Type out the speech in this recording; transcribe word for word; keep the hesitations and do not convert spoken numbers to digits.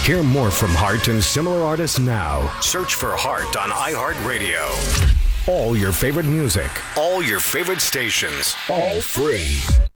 Hear more from Heart and similar artists now. Search for Heart on iHeartRadio. All your favorite music. All your favorite stations. All free.